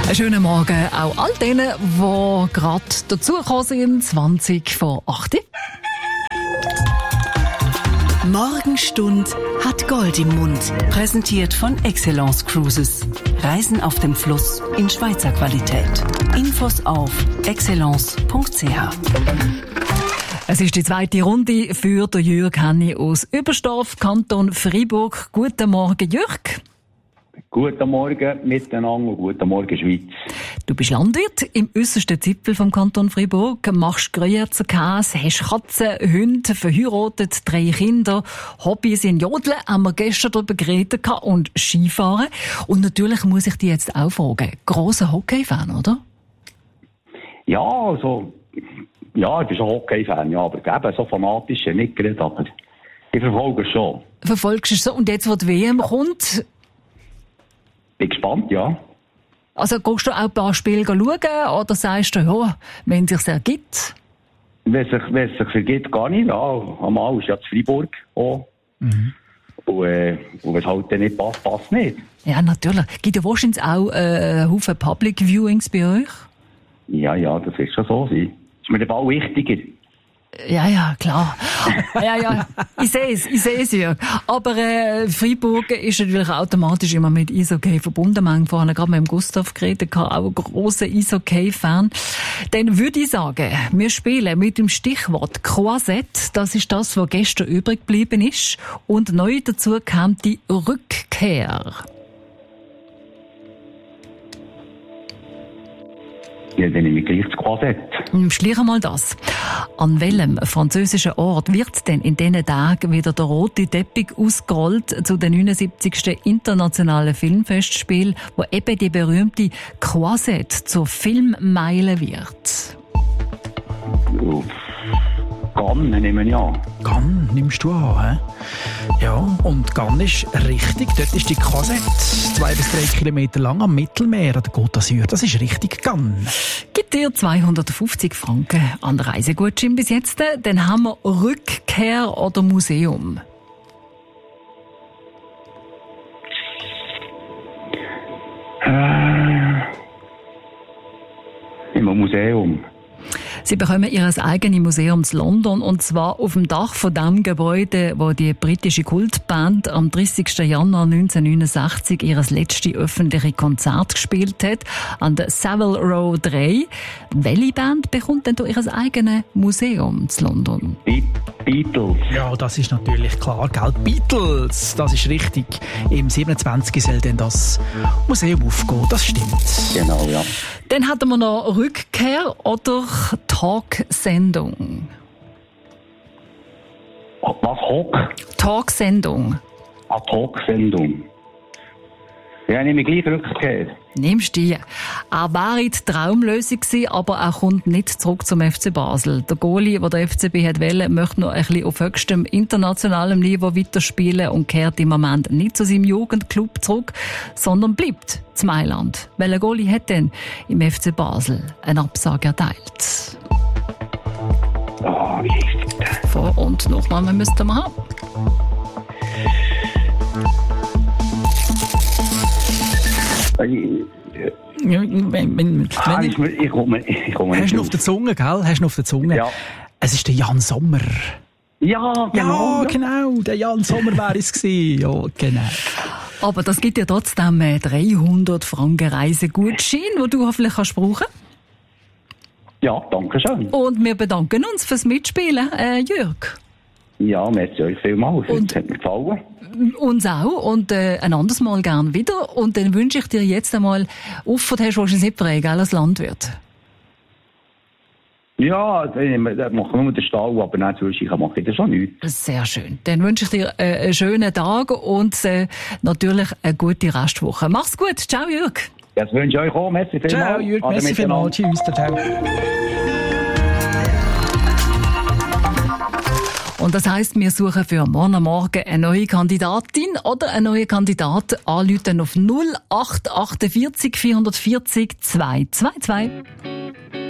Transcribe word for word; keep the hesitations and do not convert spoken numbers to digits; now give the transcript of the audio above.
Einen schönen Morgen auch all denen, die gerade dazugekommen sind, zwanzig vor acht. Morgenstund hat Gold im Mund. Präsentiert von Excellence Cruises. Reisen auf dem Fluss in Schweizer Qualität. Infos auf excellence punkt c h. Es ist die zweite Runde für den Jürg Henni aus Überstorf, Kanton Freiburg. Guten Morgen, Jürg. Guten Morgen miteinander, guten Morgen Schweiz. Du bist Landwirt im äussersten Zipfel vom Kanton Freiburg, machst Gruyerzer Käse, hast Katzen, Hunde, verheiratet, drei Kinder, Hobbys in Jodeln, haben wir gestern darüber geredet, und Skifahren. Und natürlich muss ich dich jetzt auch fragen, grosser Hockey-Fan, oder? Ja, also, ja, ich bin schon Hockey-Fan, ja, aber eben so fanatisch nicht gerade, aber ich verfolge es schon. Verfolgst du es so? Und jetzt, wo die W M kommt? Bin gespannt, ja. Also gehst du auch ein paar Spiele schauen oder sagst du, ja, wenn es sich ergibt? Wenn es sich, wenn es sich ergibt, gar nicht. Ja, einmal ist ja zu Freiburg auch. Mhm. Und, äh, und wenn es halt nicht passt, passt nicht. Ja, natürlich. Gibt es wahrscheinlich auch äh, einen Haufen Public Viewings bei euch? Ja, ja, das ist schon so sein. Das ist mir der Ball wichtiger. Ja, ja, klar. Ja, ja, ich sehe es, ich sehe es, Jörg. Aber äh, Freiburg ist natürlich automatisch immer mit Eishockey verbunden. Wir haben vorhin gerade mit dem Gustav geredet, auch ein grosser Eishockey-Fan. Dann würde ich sagen, wir spielen mit dem Stichwort Croisette. Das ist das, was gestern übrig geblieben ist. Und neu dazu kam die Rückkehr. Ja, dann nehme ich gleich das Croisette. Schleichen mal das. An welchem französischen Ort wird denn in diesen Tagen wieder der rote Teppich ausgerollt zu den neunundsiebzigsten internationalen Filmfestspielen, wo eben die berühmte Croisette zur Filmmeile wird? Uff. Cannes nehmen wir an. Cannes nimmst du an, hä? Ja, und Cannes ist richtig. Dort ist die Croisette zwei bis drei Kilometer lang am Mittelmeer an der Côte d'Azur. Das ist richtig, Cannes. Gibt dir zweihundertfünfzig Franken an Reisegutschein bis jetzt. Dann haben wir Rückkehr oder Museum. Äh, im Museum. Sie bekommen ihr eigenes Museum in London, und zwar auf dem Dach von dem Gebäude, wo die britische Kultband am dreißigsten Januar neunzehnhundertneunundsechzig ihr letztes öffentliche Konzert gespielt hat, an der Savile Row drei. Welche Band bekommt denn ihr eigenes Museum in London? Be- Beatles. Ja, das ist natürlich klar, gell? Beatles, das ist richtig. Im siebenundzwanzig soll dann das Museum aufgehen, das stimmt. Genau, ja. Dann hatten wir noch Rückkehr oder Talksendung. Was, Hock? Talksendung. Eine Talksendung. Ja, nehme ich gleich Rückkehr. Nimmst du die. Er wäre die Traumlösung gewesen, aber er kommt nicht zurück zum F C Basel. Der Goalie, der der F C B hat wollen, möchte noch ein bisschen auf höchstem internationalem Niveau weiterspielen und kehrt im Moment nicht zu seinem Jugendclub zurück, sondern bleibt zu Mailand. Welcher Goalie hat denn im F C Basel eine Absage erteilt? Ah, oh, wie ist das denn? Vor- und Nachnamen müssten wir haben. Ja, wenn, wenn, Ah, wenn ich, ich komme, ich komme hast nicht du noch auf der Zunge, gell? Hast du noch auf der Zunge? Ja. Es ist der Jan Sommer. Ja, genau. Ja, genau. Der Jan Sommer wäre es gewesen. Ja, genau. Aber das gibt ja trotzdem dreihundert Franken Reisegutschein, den du hoffentlich kannst brauchen. Ja, danke schön. Und wir bedanken uns fürs Mitspielen, äh, Jürg. Ja, merci euch vielmals. Und- Es hat mir gefallen. Uns auch. Und äh, ein anderes Mal gern wieder. Und dann wünsche ich dir jetzt einmal, Uffert hast du wahrscheinlich nicht prägen, als Landwirt. Ja, dann machen wir nur den Stall, aber nicht zwischen mache ich das schon nichts. Sehr schön. Dann wünsche ich dir äh, einen schönen Tag und äh, natürlich eine gute Restwoche. Mach's gut. Ciao, Jürg. Das wünsche ich euch auch. Merci vielmals. Ciao, Jürg. Ade Merci miteinander. vielmals. Tschüss. Ciao. Und das heisst, wir suchen für morgen am Morgen eine neue Kandidatin oder einen neuen Kandidat. Anrufen auf null acht acht vier vier vier null zwei zwei zwei.